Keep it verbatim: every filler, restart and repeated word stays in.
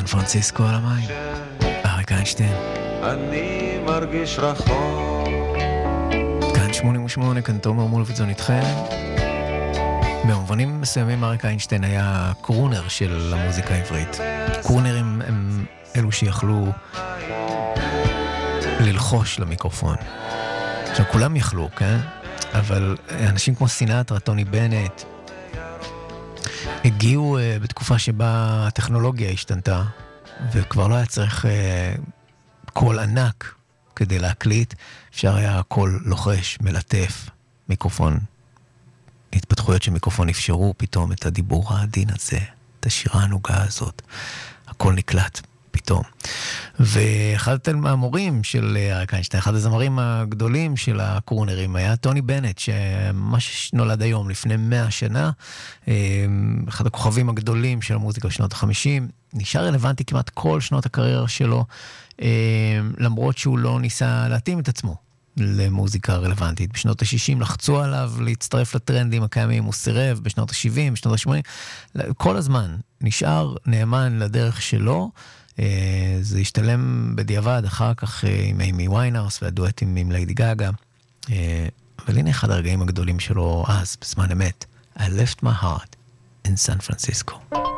סן פרנסיסקו על המים, אריק איינשטיין. אני מרגיש רחוק. כאן שמונים ושמונה, כאן תומר מולביטזון איתכם. במובנים מסוימים אריק איינשטיין היה קרונר של המוזיקה העברית. קרונרים הם אלו שיכלו ללחוש למיקרופון. עכשיו כולם יכלו, כן? אבל אנשים כמו סינטרה, טוני בנט, הגיעו uh, בתקופה שבה הטכנולוגיה השתנתה, וכבר לא היה צריך uh, קול ענק כדי להקליט, אפשר היה קול לוחש, מלטף, מיקרופון. התפתחויות של מיקרופון אפשרו פתאום את הדיבור העדין הזה, את השירה הנוגה הזאת, הכל נקלט פתאום. ואחד המורים של אריק איינשטיין, אחד הזמרים הגדולים של הקרונרים, היה טוני בנט, שממש נולד היום, לפני מאה שנה, אחד הכוכבים הגדולים של המוזיקה בשנות ה-חמישים, נשאר רלוונטי כמעט כל שנות הקריירה שלו, למרות שהוא לא ניסה להתאים את עצמו למוזיקה רלוונטית. בשנות ה-שישים לחצו עליו להצטרף לטרנדים הקיימים, הוא סירב, בשנות ה-שבעים, בשנות ה-שמונים, כל הזמן נשאר נאמן לדרך שלו. זה השתלם בדיעבד אחר כך עם אימי ויינהאוס והדואטים עם ליידי גאגה. אבל הנה אחד הרגעים הגדולים שלו אז, בזמן אמת. I left my heart in San Francisco.